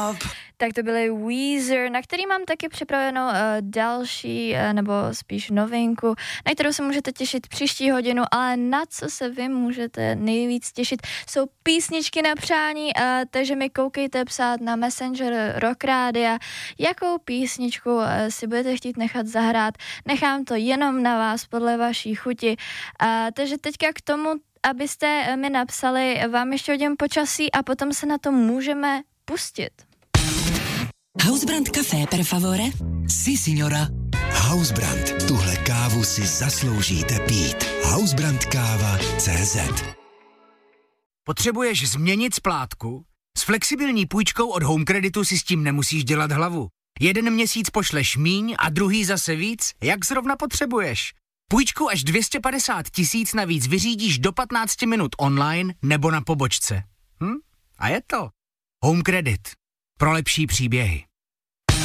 Tak to byly Weezer, na který mám taky připravenou další, nebo spíš novinku, na kterou se můžete těšit příští hodinu, ale na co se vy můžete nejvíc těšit, jsou písničky na přání, takže mi koukejte psát na Messenger Rock Rádia, jakou písničku si budete chtít nechat zahrát. Nechám to jenom na vás podle vaší chuti. Takže teďka k tomu, abyste mi napsali, vám ještě hodím počasí a potom se na to můžeme pustit. Hausbrand Café per favore? Si, signora. Hausbrand. Tuhle kávu si zasloužíte pít. Hausbrandkáva.cz. Potřebuješ změnit splátku? S flexibilní půjčkou od Home Creditu si s tím nemusíš dělat hlavu. Jeden měsíc pošleš míň a druhý zase víc, jak zrovna potřebuješ. Půjčku až 250 000 navíc vyřídíš do 15 minut online nebo na pobočce. A je to Home Credit. Pro lepší příběhy.